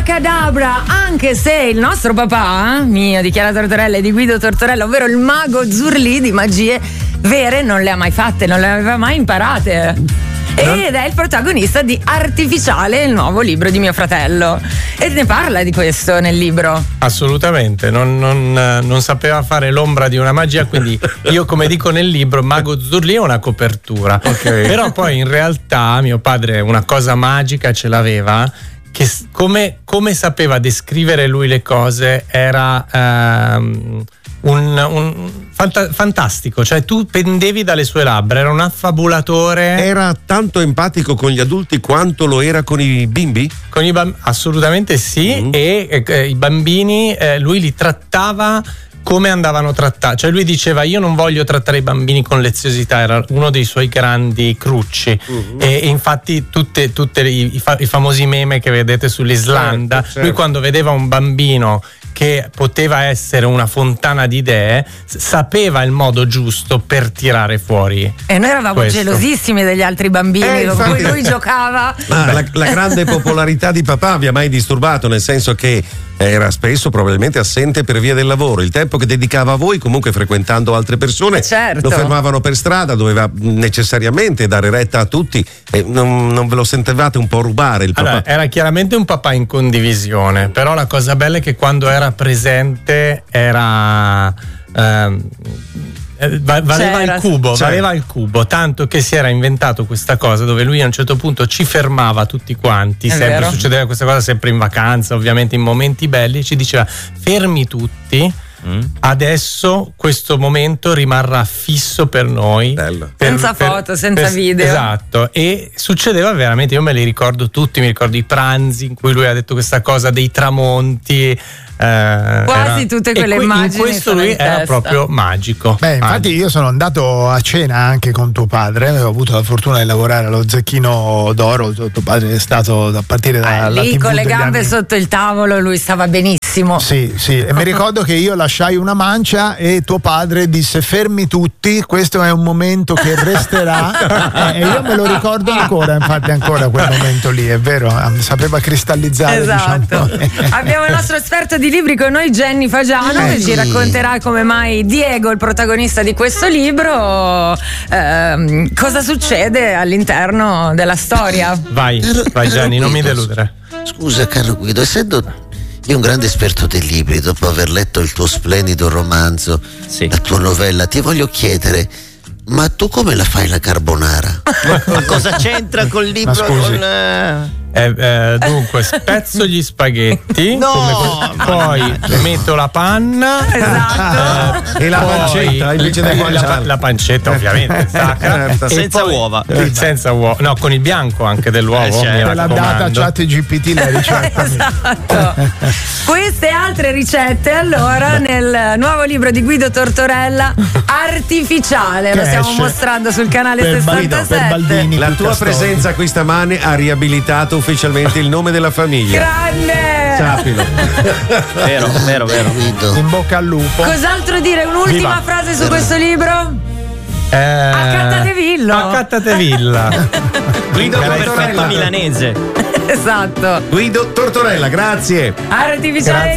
Abracadabra, anche se il nostro papà, mio, di Chiara Tortorella e di Guido Tortorella, ovvero il mago Zurlì, di magie vere non le ha mai fatte, non le aveva mai imparate. Ed è il protagonista di Artificiale, il nuovo libro di mio fratello. E ne parla di questo nel libro. Assolutamente, non sapeva fare l'ombra di una magia, quindi io, come dico nel libro, Mago Zurlì è una copertura. Okay. Però poi in realtà mio padre una cosa magica ce l'aveva, che come sapeva descrivere lui le cose era fantastico, cioè tu pendevi dalle sue labbra, era un affabulatore. Era tanto empatico con gli adulti quanto lo era con i bimbi? Assolutamente sì. E i bambini lui li trattava come andavano trattati, cioè lui diceva: io non voglio trattare i bambini con leziosità, era uno dei suoi grandi crucci. E infatti tutte i famosi meme che vedete sull'Islanda, certo. Lui quando vedeva un bambino che poteva essere una fontana di idee, sapeva il modo giusto per tirare fuori. E noi eravamo gelosissimi degli altri bambini con cui lui giocava. La grande popolarità di papà vi ha mai disturbato? Nel senso che era spesso probabilmente assente per via del lavoro. Il tempo che dedicava a voi, comunque frequentando altre persone, certo. Lo fermavano per strada, doveva necessariamente dare retta a tutti. Non ve lo sentivate un po' rubare il papà? Allora, era chiaramente un papà in condivisione, però la cosa bella è che quando era presente era valeva il cubo, tanto che si era inventato questa cosa dove lui a un certo punto ci fermava tutti quanti, sempre succedeva questa cosa, sempre in vacanza, ovviamente in momenti belli, e ci diceva: fermi tutti, adesso questo momento rimarrà fisso per noi. Senza foto, senza video. Esatto. E succedeva veramente, io me li ricordo tutti, mi ricordo i pranzi in cui lui ha detto questa cosa, dei tramonti, quasi tutte quelle immagini. In questo lui era proprio magico. Infatti io sono andato a cena anche con tuo padre, avevo avuto la fortuna di lavorare allo Zecchino d'Oro. Tuo padre è stato a partire dalla lì TV con le gambe sotto il tavolo, lui stava benissimo. Sì, e mi ricordo che io lasciai una mancia e tuo padre disse: fermi tutti, questo è un momento che resterà. E io me lo ricordo ancora, infatti ancora quel momento lì, è vero, sapeva cristallizzare. Esatto. Diciamo. Abbiamo il nostro esperto di libri con noi, Jenny Fagiano, che ci racconterà come mai Diego, il protagonista di questo libro, cosa succede all'interno della storia. Vai Jenny, non mi deludere. Scusa caro Guido, essendo io un grande esperto dei libri, dopo aver letto il tuo splendido romanzo, la tua novella, ti voglio chiedere: ma tu come la fai la carbonara? Ma cosa c'entra col libro? Dunque spezzo gli spaghetti, poi metto la panna, e la pancetta invece del guanciale. La pancetta ovviamente sacra, senza uova. Senza uova, no, con il bianco anche dell'uovo. L'ha data ChatGPT la ricetta. Esatto. Queste altre ricette allora nel nuovo libro di Guido Tortorella, Artificiale, lo stiamo mostrando sul canale 67. La tua presenza qui stamane ha riabilitato ufficialmente il nome della famiglia. Grande! Sappilo. Vero. In bocca al lupo. Cos'altro dire? Un'ultima frase su questo libro? Accattate villa. Guido perfetto milanese. Esatto. Guido Tortorella, grazie. Artificiale.